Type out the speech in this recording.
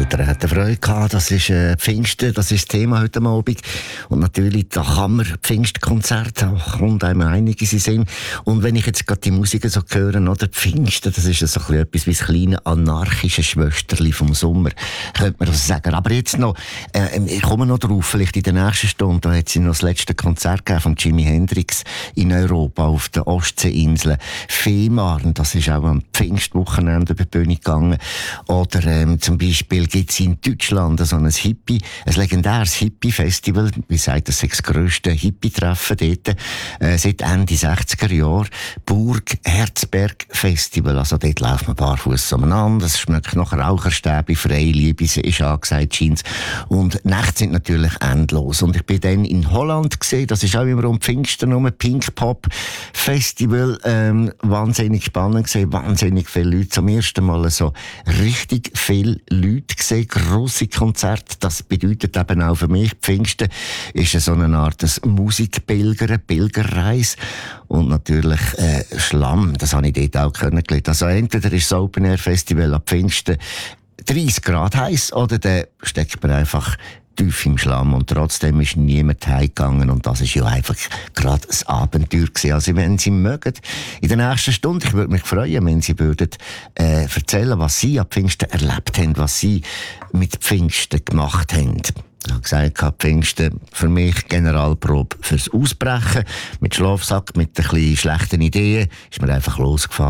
Eltern hatten Freude gehabt. Das ist Pfingsten, das ist das Thema heute Abend. Und natürlich, da kann man Pfingstkonzerte, da kommt einem einiges in Sinn. Und wenn ich jetzt gerade die Musik so höre, oder Pfingsten, das ist so etwas wie das kleine anarchische Schwesterli vom Sommer, könnte man das sagen. Aber jetzt noch, ich komme noch drauf, vielleicht in der nächsten Stunde, da hat sie noch das letzte Konzert gegeben von Jimi Hendrix in Europa auf der Ostseeinsel Fehmarn. Das ist auch am Pfingstwochenende über die Bühne gegangen. Oder zum Beispiel gibt es in Deutschland so ein legendäres Hippie-Festival, wie sagt das grösste Hippie-Treffen dort, seit Ende 60er Jahre, Burg Herzberg Festival. Also dort läuft man barfuß umeinander, es schmeckt nach Raucherstäbchen, Freiliebe ist angesagt, scheint's. Und die Nächte sind natürlich endlos. Und ich bin dann in Holland gesehen, das ist auch immer um Pfingsten herum, Pink Pop Festival, wahnsinnig spannend gesehen, wahnsinnig viele Leute, zum ersten Mal so richtig viele Leute gesehen, grosse Konzerte. Das bedeutet eben auch für mich, Pfingsten ist so eine Art Musikpilgern, Pilgerreise. Und natürlich Schlamm, das habe ich dort auch kennengelernt. Also entweder ist das Open Air Festival am Pfingsten 30 Grad heiß, oder dann steckt man einfach tief im Schlamm und trotzdem ist niemand heimgegangen und das ist ja einfach gerade ein Abenteuer gewesen. Also wenn Sie mögen, in der nächsten Stunde, ich würde mich freuen, wenn Sie würden erzählen, was Sie am Pfingsten erlebt haben, was Sie mit Pfingsten gemacht haben. Ich habe gesagt, Pfingsten für mich Generalprobe fürs Ausbrechen. Mit Schlafsack, mit ein bisschen schlechten Ideen ist mir einfach losgefahren.